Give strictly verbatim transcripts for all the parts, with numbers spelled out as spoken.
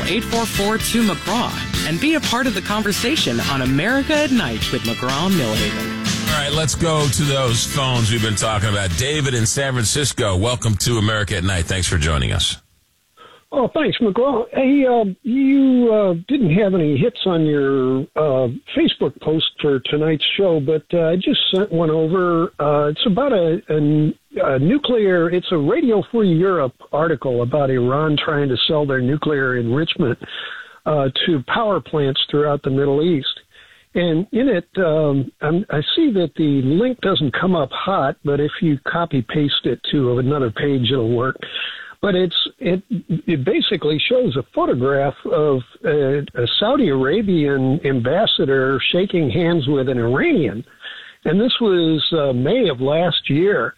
eight four four two McGraw and be a part of the conversation on America at Night with McGraw and Millhaven. All right, let's go to those phones we've been talking about. David in San Francisco, welcome to America at Night. Thanks for joining us. Oh, thanks, McGraw. Hey, uh, you uh, didn't have any hits on your uh, Facebook post for tonight's show, but uh, I just sent one over. Uh, it's about a, a, a nuclear, it's a Radio Free Europe article about Iran trying to sell their nuclear enrichment uh, to power plants throughout the Middle East. And in it, um, I'm, I see that the link doesn't come up hot, but if you copy-paste it to another page, it'll work. But it's it it basically shows a photograph of a, a Saudi Arabian ambassador shaking hands with an Iranian, and this was uh, May of last year.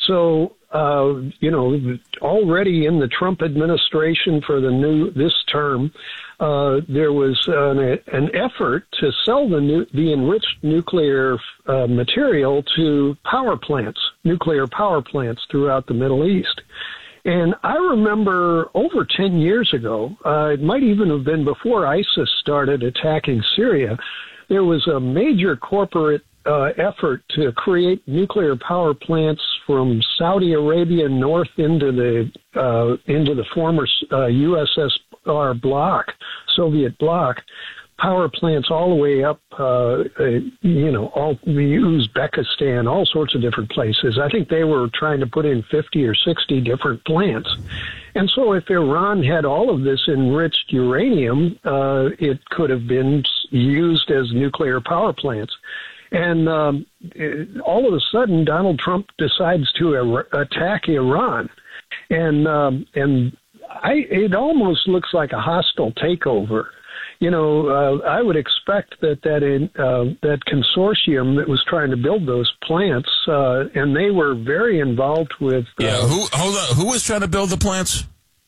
So uh, you know, already in the Trump administration for the new this term, uh, there was an, an effort to sell the new, the enriched nuclear uh, material to power plants, nuclear power plants throughout the Middle East. And I remember over ten years ago, uh, it might even have been before ISIS started attacking Syria, there was a major corporate uh, effort to create nuclear power plants from Saudi Arabia north into the uh, into the former uh, U S S R bloc, Soviet bloc. Power plants all the way up, uh, uh, you know, all Uzbekistan, all sorts of different places. I think they were trying to put in fifty or sixty different plants. And so if Iran had all of this enriched uranium, uh, it could have been used as nuclear power plants. And um, it, all of a sudden, Donald Trump decides to ar- attack Iran. And, um, and I, it almost looks like a hostile takeover. You know, uh, I would expect that that, in, uh, that consortium that was trying to build those plants, uh, and they were very involved with. Uh, yeah, who hold on? Who was trying to build the plants?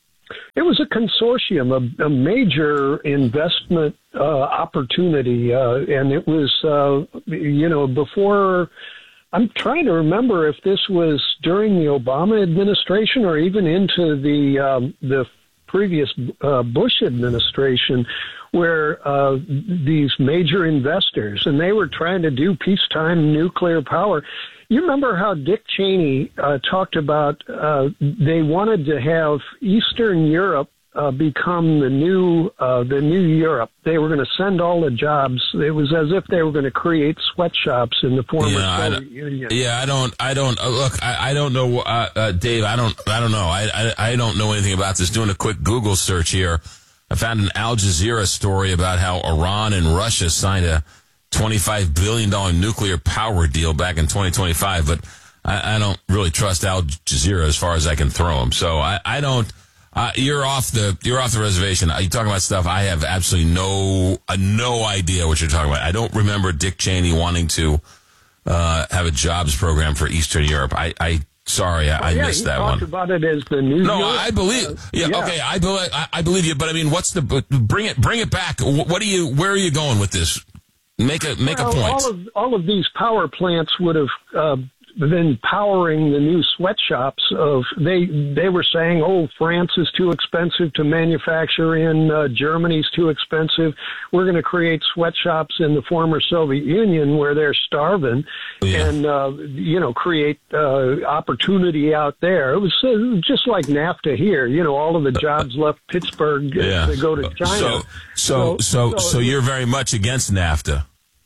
It was a consortium, a, a major investment uh, opportunity, uh, and it was, uh, you know, before. I'm trying to remember if this was during the Obama administration or even into the um, the previous uh, Bush administration, where uh, these major investors, and they were trying to do peacetime nuclear power. You remember how Dick Cheney uh, talked about uh, they wanted to have Eastern Europe uh, become the new uh, the new Europe. They were going to send all the jobs. It was as if they were going to create sweatshops in the former yeah, Soviet Union. Yeah, I don't, I don't uh, look. I, I don't know, uh, uh, Dave. I don't, I don't know. I, I, I don't know anything about this. Doing a quick Google search here, I found an Al Jazeera story about how Iran and Russia signed a twenty-five billion dollars nuclear power deal back in twenty twenty-five, but I, I don't really trust Al Jazeera as far as I can throw him. So I, I don't. Uh, you're off the you're off the reservation. You're talking about stuff I have absolutely no uh, no idea what you're talking about. I don't remember Dick Cheney wanting to uh, have a jobs program for Eastern Europe. I, I sorry, I, oh, I yeah, missed he that talked one. About it as the new. No, Europe. I believe. Uh, yeah, yeah, okay, I believe. I, I believe you. But I mean, what's the? Bring it, bring it back. What do you? Where are you going with this? Make a make well, a point. All of all of these power plants would have uh, been powering the new sweatshops. Of they they were saying, oh, France is too expensive to manufacture in. Uh, Germany's too expensive. We're going to create sweatshops in the former Soviet Union where they're starving, yeah. and uh, you know create uh, opportunity out there. It was uh, just like NAFTA here. You know, all of the jobs left Pittsburgh uh, yeah. to go to China. So so so so, so you're very much against NAFTA.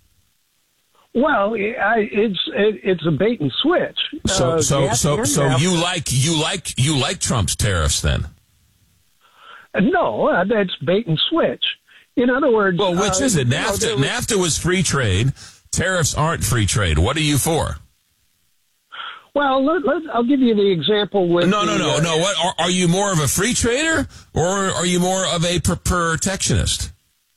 Well, I, it's it, it's a bait and switch. So uh, so so so NAFTA. you like you like you like Trump's tariffs then? No, uh, that's bait and switch. In other words, well, which uh, is it? you know, NAFTA was, NAFTA was free trade. Tariffs aren't free trade. What are you for? Well, let, let, I'll give you the example with no, no, the, no, uh, no. What are, are you more of a free trader or are you more of a per- protectionist?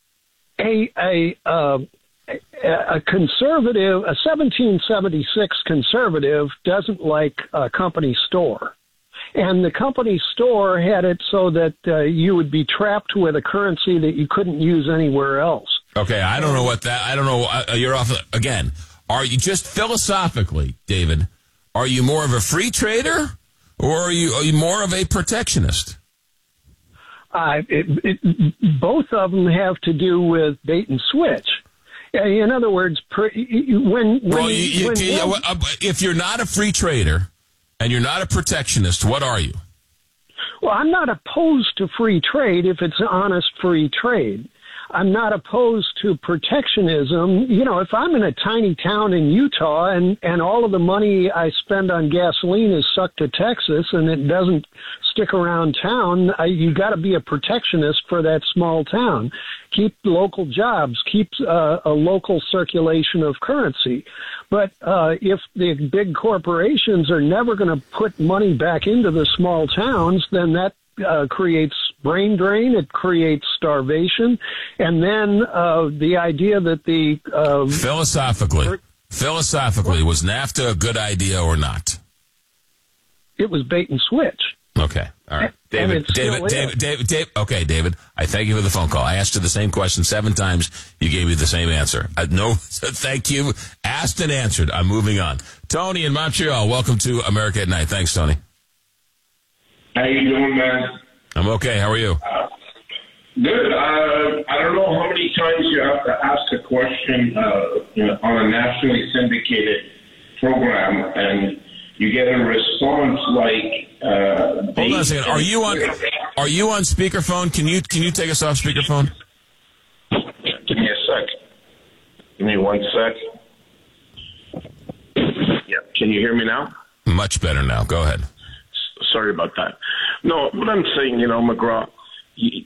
A a. Uh, A conservative, a seventeen seventy-six conservative doesn't like a company store. And the company store had it so that uh, you would be trapped with a currency that you couldn't use anywhere else. Okay, I don't know what that, I don't know, uh, you're off, again, are you just philosophically, David, are you more of a free trader or are you, are you more of a protectionist? Uh, it, it, both of them have to do with bait and switch. In other words, when, when, well, you, you, when you, if you're not a free trader and you're not a protectionist, what are you? Well, I'm not opposed to free trade if it's honest free trade. I'm not opposed to protectionism. You know, if I'm in a tiny town in Utah and, and all of the money I spend on gasoline is sucked to Texas and it doesn't stick around town, I, you got to be a protectionist for that small town. Keep local jobs, keep uh, a local circulation of currency. But uh, if the big corporations are never going to put money back into the small towns, then that Uh, creates brain drain, it creates starvation, and then uh, the idea that the... Uh, philosophically, per- philosophically, was NAFTA a good idea or not? It was bait and switch. Okay, all right. David, David, David, David, David, okay, David, I thank you for the phone call. I asked you the same question seven times. You gave me the same answer. Uh, no, thank you. Asked and answered. I'm moving on. Tony in Montreal, welcome to America at Night. Thanks, Tony. How you doing, man? I'm okay. How are you? Uh, good. Uh, I don't know how many times you have to ask a question uh, you know, on a nationally syndicated program, and you get a response like. Uh, Hold on a second. Are you on? Are you on speakerphone? Can you can you take us off speakerphone? Give me a sec. Give me one sec. Yeah. Can you hear me now? Much better now. Go ahead. Sorry about that. No, what I'm saying, you know, McGraw, the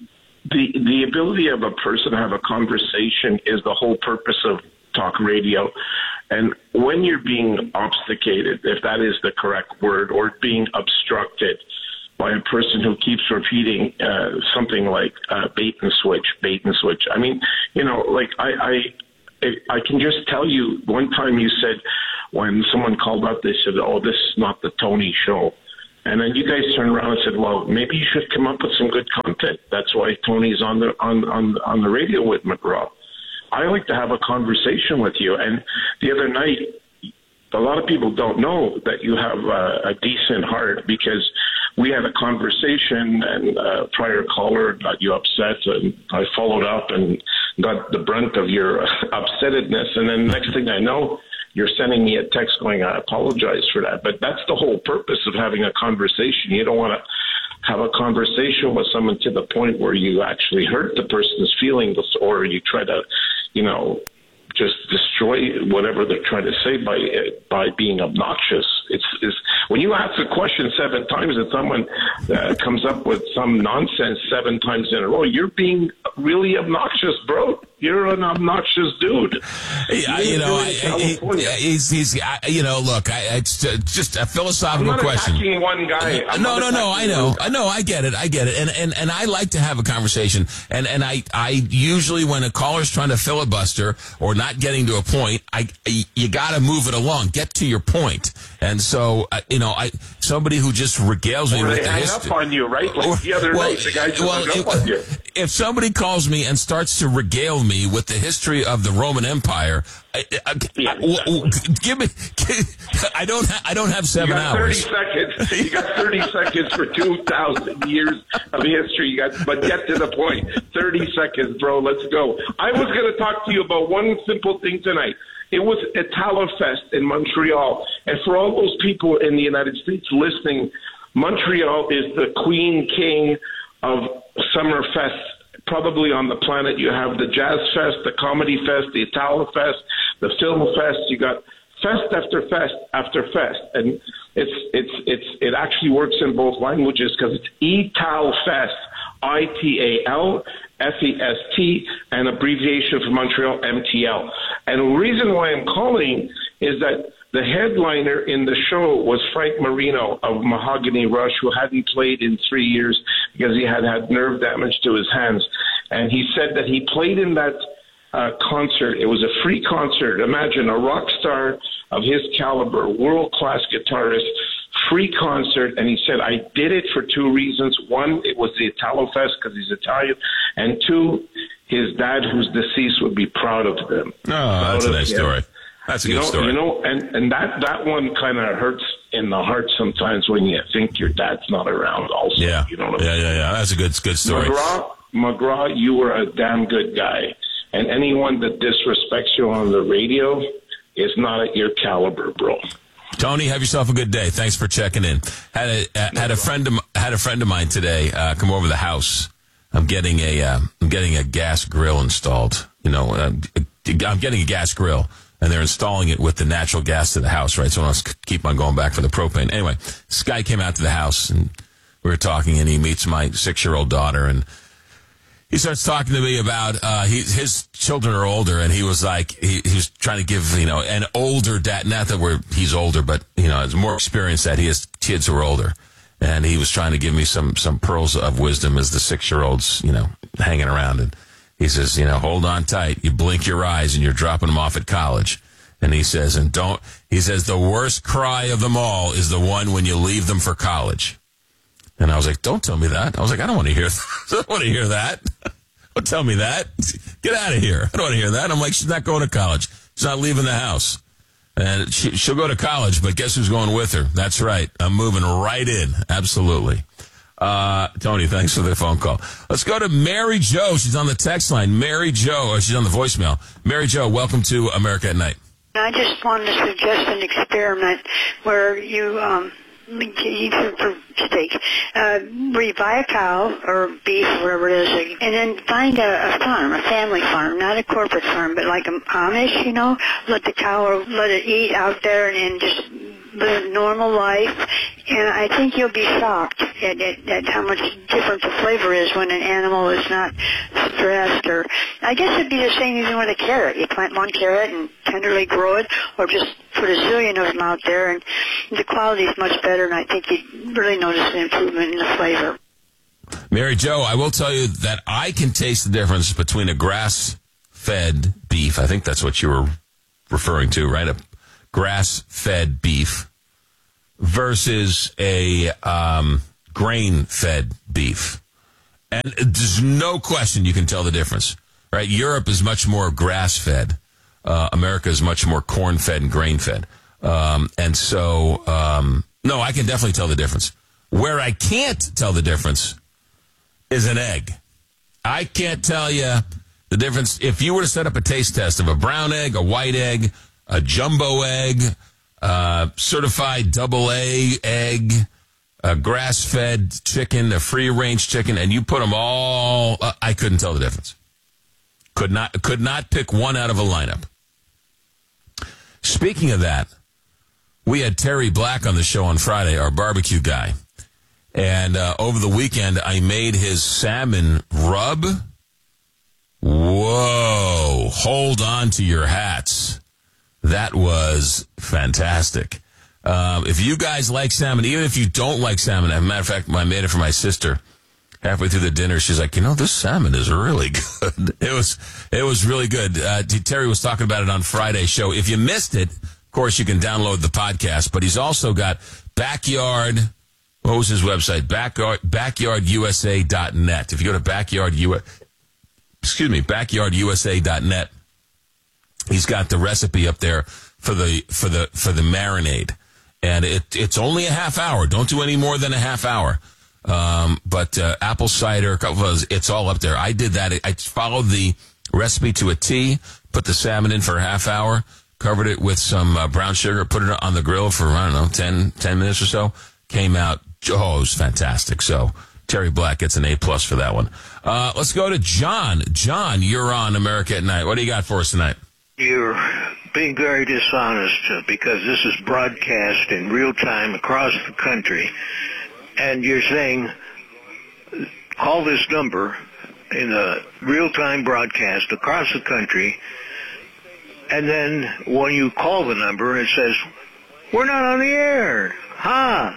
the ability of a person to have a conversation is the whole purpose of talk radio. And when you're being obfuscated, if that is the correct word, or being obstructed by a person who keeps repeating uh, something like uh, bait and switch, bait and switch. I mean, you know, like I, I, I can just tell you, one time you said, when someone called up, they said, oh, this is not the Tony show. And then you guys turned around and said, well, maybe you should come up with some good content. That's why Tony's on the on, on, on the radio with McGraw. I like to have a conversation with you. And the other night, a lot of people don't know that you have a, a decent heart, because we had a conversation and a prior caller got you upset, and I followed up and got the brunt of your upsettedness. And then next thing I know, you're sending me a text going, I apologize for that. But that's the whole purpose of having a conversation. You don't want to have a conversation with someone to the point where you actually hurt the person's feelings, or you try to, you know, just destroy whatever they're trying to say by by being obnoxious. It's, it's when you ask a question seven times and someone uh, comes up with some nonsense seven times in a row, you're being really obnoxious, bro. You're an obnoxious dude. Yeah, you know, I, I, he's, he's, I, you know, look, I, it's just a philosophical I'm not question. Attacking one guy. I'm no, no, no, I know, I know, I get it, I get it, and and and I like to have a conversation, and and I I usually, when a caller's trying to filibuster or not getting to a point, I you got to move it along, get to your point, and so uh, you know, I somebody who just regales me or with they the hang history. up on you, right? Like or, the other well, night, the guy just well, hung up on you. If somebody calls me and starts to regale me with the history of the Roman Empire, I, I, yeah, I, w- w- give me. I don't. Ha- I don't have seven you got hours. Thirty seconds. You got thirty seconds for two thousand years of history. You got, but get to the point. Thirty seconds, bro. Let's go. I was going to talk to you about one simple thing tonight. It was Italofest in Montreal, and for all those people in the United States listening, Montreal is the queen king of summer fests. Probably on the planet, you have the Jazz Fest, the Comedy Fest, the Italo Fest, the Film Fest. You got fest after fest after fest, and it's it's it's it actually works in both languages because it's Ital Fest, I T A L F E S T, and abbreviation for Montreal, M T L. And the reason why I'm calling is that the headliner in the show was Frank Marino of Mahogany Rush, who hadn't played in three years because he had had nerve damage to his hands. And he said that he played in that uh, concert. It was a free concert. Imagine a rock star of his caliber, world-class guitarist, free concert. And he said, I did it for two reasons. One, it was the Italo Fest because he's Italian. And two, his dad, who's deceased, would be proud of them. Oh, that's a nice story. That's a you good know, story. You know, and, and that, that one kind of hurts in the heart sometimes when you think your dad's not around also. Yeah, you know what yeah, I mean? yeah, yeah. That's a good, good story. McGraw, McGraw, you were a damn good guy. And anyone that disrespects you on the radio is not at your caliber, bro. Tony, have yourself a good day. Thanks for checking in. Had a uh, had a friend of had a friend of mine today uh, come over the house. I'm getting a uh, I'm getting a gas grill installed. You know, uh, I'm getting a gas grill, and they're installing it with the natural gas to the house. Right, so I want to keep on going back for the propane. Anyway, this guy came out to the house, and we were talking, and he meets my six year old daughter, and he starts talking to me about uh, he, his children are older, and he was like, he, he was trying to give, you know, an older dad, not that we're, he's older, but, you know, has more experience that he has kids who are older. And he was trying to give me some, some pearls of wisdom as the six-year-old's, you know, hanging around. And he says, you know, hold on tight. You blink your eyes and you're dropping them off at college. And he says, and don't, he says, the worst cry of them all is the one when you leave them for college. And I was like, don't tell me that. I was like, I don't want to hear that. I don't want to hear that. Don't tell me that. Get out of here. I don't want to hear that. I'm like, she's not going to college. She's not leaving the house. And she, she'll go to college, but guess who's going with her? That's right. I'm moving right in. Absolutely. Uh, Tony, thanks for the phone call. Let's go to Mary Jo. She's on the text line. Mary Jo, or she's on the voicemail. Mary Jo, welcome to America at Night. I just wanted to suggest an experiment where you, um, eat for, for steak, uh, where you buy a cow or beef, whatever it is, and then find a, a farm, a family farm, not a corporate farm, but like an Amish, you know, let the cow or let it eat out there and, and just live a normal life. And I think you'll be shocked at, at, at how much different the flavor is when an animal is not stressed. Or I guess it'd be the same even with a carrot. You plant one carrot and tenderly grow it, or just put a zillion of them out there, and the quality is much better, and I think you'd really notice an improvement in the flavor. Mary Jo, I will tell you that I can taste the difference between a grass-fed beef. I think that's what you were referring to, right? A grass-fed beef versus a um, grain-fed beef. And there's no question you can tell the difference, right? Europe is much more grass-fed. Uh, America is much more corn-fed and grain-fed. Um, and so, um, no, I can definitely tell the difference. Where I can't tell the difference is an egg. I can't tell you the difference. If you were to set up a taste test of a brown egg, a white egg, a jumbo egg, uh, certified double A egg, a grass-fed chicken, a free-range chicken, and you put them all, uh, I couldn't tell the difference. Could not, could not pick one out of a lineup. Speaking of that, we had Terry Black on the show on Friday, our barbecue guy. And uh, over the weekend, I made his salmon rub. Whoa. Hold on to your hats. That was fantastic. Um, if you guys like salmon, even if you don't like salmon, as a matter of fact, I made it for my sister. Halfway through the dinner, she's like, you know, this salmon is really good. It was, it was really good. Uh, Terry was talking about it on Friday's show. If you missed it, of course, you can download the podcast, but he's also got Backyard, what was his website? Backyard, backyard U S A dot net. If you go to Backyard U, excuse me, backyard U S A dot net, he's got the recipe up there for the, for the, for the marinade. And it, it's only a half hour. Don't do any more than a half hour. Um, but, uh, apple cider, a couple of those, it's all up there. I did that. I followed the recipe to a T, put the salmon in for a half hour, covered it with some uh, brown sugar, put it on the grill for, I don't know, ten, ten minutes or so. Came out, oh, it was fantastic. So Terry Black gets an A plus for that one. Uh, let's go to John. John, you're on America at Night. What do you got for us tonight? You're being very dishonest uh, because this is broadcast in real time across the country. And you're saying, call this number in a real-time broadcast across the country, and then when you call the number, it says, we're not on the air. Huh?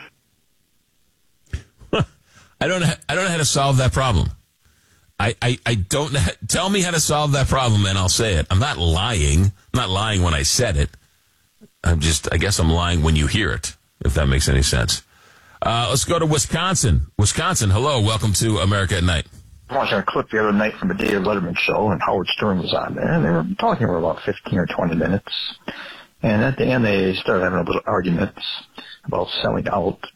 I don't ha- I don't know how to solve that problem. I, I, I don't know. Tell me how to solve that problem, and I'll say it. I'm not lying. I'm not lying when I said it. I'm just, I guess I'm lying when you hear it, if that makes any sense. Uh, let's go to Wisconsin. Wisconsin, hello. Welcome to America at Night. I watched a clip the other night from the David Letterman show, and Howard Stern was on there, and they were talking for about fifteen or twenty minutes. And at the end, they started having a little argument. about selling out